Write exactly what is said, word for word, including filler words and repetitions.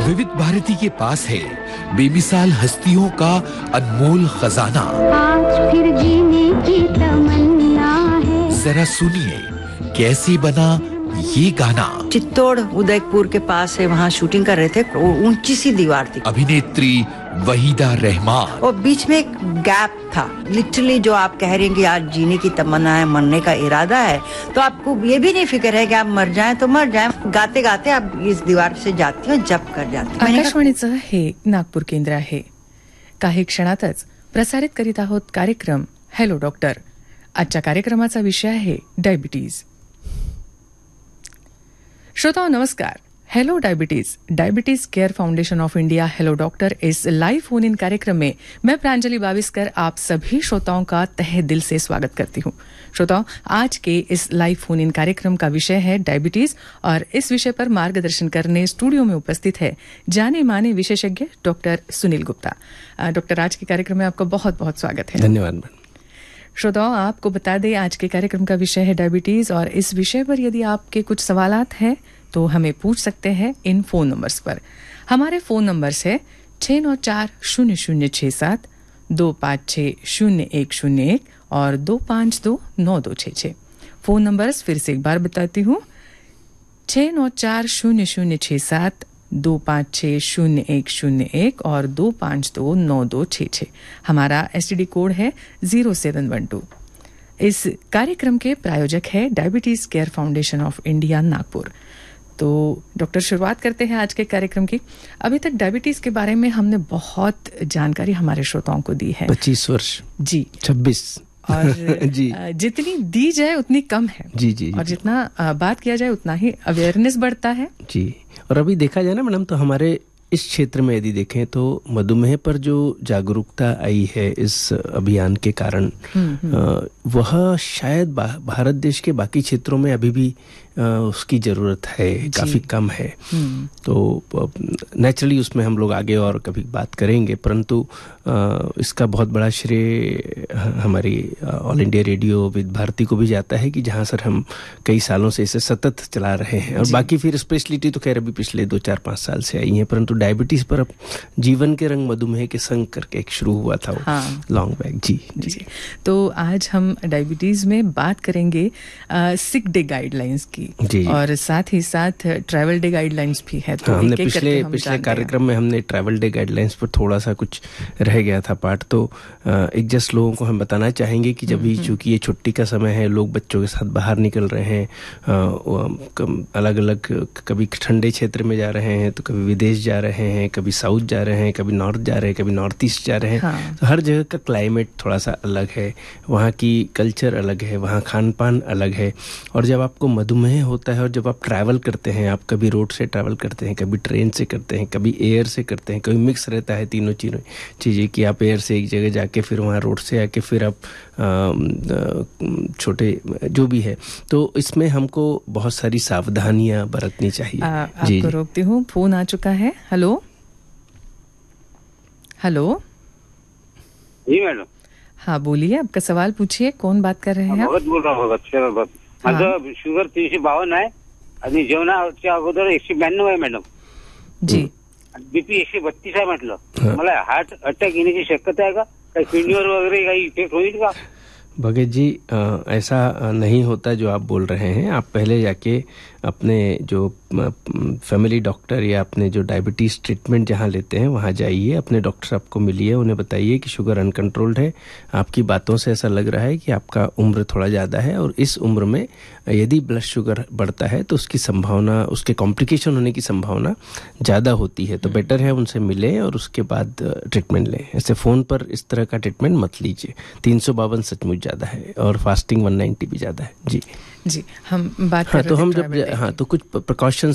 विविध भारती के पास है बेमिसाल हस्तियों का अनमोल खजाना। आज फिर जीने की तमन्ना है। जरा सुनिए कैसे बना ये गाना। चित्तौड़ उदयपुर के पास है, वहाँ शूटिंग कर रहे थे। ऊंची सी दीवार थी। अभिनेत्री वहीदा रहमान और बीच में एक गैप था। लिटरली जो आप कह रहे हैं कि आज जीने की तमन्ना है, मरने का इरादा है, तो आपको ये भी नहीं फिक्र है कि आप मर जाएं तो मर जाएं। गाते गाते आप इस दीवार से जाती हो, जप कर जाती हो। आकाशवाणीचं हे नागपूर केंद्र आहे. काही क्षणातच प्रसारित करीत आहोत कार्यक्रम हॅलो डॉक्टर. आजच्या कार्यक्रमाचा विषय आहे डायबिटीज. श्रोताओं नमस्कार. Hello diabetes diabetes care foundation of India hello doctor इस लाइव फोन इन कार्यक्रम में मैं प्रांजलि बाविस्कर आप सभी श्रोताओं का तहे दिल से स्वागत करती हूं. श्रोताओं, आज के इस लाइव फोन इन कार्यक्रम का विषय है डायबिटीज और इस विषय पर मार्गदर्शन करने स्टूडियो में उपस्थित है जाने माने विशेषज्ञ डॉक्टर सुनील गुप्ता. डॉक्टर, आज के कार्यक्रम में आपका बहुत बहुत स्वागत है. धन्यवाद. श्रोताओं, आपको बता दें आज के कार्यक्रम का विषय है डायबिटीज और इस विषय पर यदि आपके कुछ सवालात हैं तो हमें पूछ सकते हैं इन फोन नंबर्स पर. हमारे फोन नंबर्स है छः नौ चार शून्य शून्य छः सात, दो पाँच छः शून्य एक शून्य एक और दो पाँच दो नौ दो छः छः. फोन नंबर्स फिर से एक बार बताती हूँ. छः नौ चार शून्य शून्य छः सात, दो पाँच छः शून्य एक शून्य एक और दो पाँच दो नौ दो छः छः. हमारा एसटीडी कोड है जीरो सेवन वन टू. इस कार्यक्रम के प्रायोजक है diabetes care foundation of India Nagpur. तो डॉक्टर, शुरुआत करते हैं आज के कार्यक्रम की. अभी तक डायबिटीज के बारे में हमने बहुत जानकारी हमारे श्रोताओं को दी है. पच्चीस वर्ष जी छब्बीस और जी जितनी दी जाए उतनी कम है. जी जी और जितना बात किया जाए उतना ही अवेयरनेस बढ़ता है. जी. और अभी देखा जाए ना मैडम, तो हमारे इस क्षेत्र में यदि देखें तो मधुमेह पर जो जागरूकता आई है इस अभियान के कारण, वह शायद भारत देश के बाकी क्षेत्रों में अभी भी उसकी जरूरत है, काफी कम है. तो नेचुरली उसमें हम लोग आगे और कभी बात करेंगे, परंतु इसका बहुत बड़ा श्रेय हमारी all India radio with Bharti को भी जाता है कि जहां सर हम कई सालों से इसे सतत चला रहे हैं. और बाकी फिर स्पेशलिटी तो खैर अभी पिछले दो चार पांच साल से आई है, परंतु डायबिटीज पर अब जीवन के रंग मधुमेह के संग करके एक शुरू हुआ था लॉन्ग बैक. जी जी. तो आज हम डायबिटीज में बात करेंगे सिक डे गाइडलाइंस की जी. और साथ ही साथ ट्रैवल डे गाइडलाइंस भी है. तो हाँ, हमने पिछले पिछले कार्यक्रम में हमने ट्रैवल डे गाइडलाइंस पर थोड़ा सा कुछ रह गया था पार्ट. तो एक जस्ट लोगों को हम बताना चाहेंगे कि जब भी चूंकि ये छुट्टी का समय है, लोग बच्चों के साथ बाहर निकल रहे हैं, अलग अलग कभी ठंडे क्षेत्र में जा रहे हैं तो कभी विदेश जा रहे हैं, कभी साउथ जा रहे हैं, कभी नॉर्थ जा रहे हैं, कभी नॉर्थ ईस्ट जा रहे हैं. हाँ. तो हर जगह का क्लाइमेट थोड़ा सा अलग है, वहाँ की कल्चर अलग है, वहाँ खान पान अलग है. और जब आपको मधुमेह होता है और जब आप ट्रैवल करते हैं, आप कभी रोड से ट्रैवल करते हैं, कभी ट्रेन से करते हैं, कभी एयर से करते हैं, कभी मिक्स रहता है तीनों चीज़ों चीज़ें कि आप एयर से एक जगह जाके फिर वहाँ रोड से आके फिर आप छोटे जो भी है, तो इसमें हमको बहुत सारी सावधानियां बरतनी चाहिए. आ, आपको रोकती हूँ, फोन आ चुका है. Hello hello. जी मैडम. हाँ बोलिए, आपका सवाल पूछिए. कौन बात कर रहे हैं? भगत बोल रहा हूँ. भगत. माझं शुगर तीनशे बावन्न आहे आणि जेवणाच्या अगोदर एकशे ब्याण्णव आहे मॅडम. जी. बीपी एकशे बत्तीस आहे म्हटलं. मला हार्ट अटॅक येण्याची शक्यता आहे का? काही किडनीवर वगैरे काही इफेक्ट होईल का? भगत जी, आ, ऐसा नहीं होता जो आप बोल रहे हैं. आप पहले जाके अपने जो फैमिली डॉक्टर या अपने जो डायबिटीज ट्रीटमेंट जहाँ लेते हैं वहाँ जाइए, अपने डॉक्टर साहब को मिलिए, उन्हें बताइए कि शुगर अनकंट्रोल्ड है. आपकी बातों से ऐसा लग रहा है कि आपका उम्र थोड़ा ज़्यादा है और इस उम्र में यदि ब्लड शुगर बढ़ता है तो उसकी संभावना, उसके कॉम्प्लिकेशन होने की संभावना ज़्यादा होती है. तो बेटर है उनसे मिलें और उसके बाद ट्रीटमेंट लें. ऐसे फ़ोन पर इस तरह का ट्रीटमेंट मत लीजिए. तीन सौ बावन सचमुच ज़्यादा है और फास्टिंग वन नाइन्टी भी ज़्यादा है. जी जी. हम बात हाँ, तो हम जब हाँ तो कुछ प्रिकॉशंस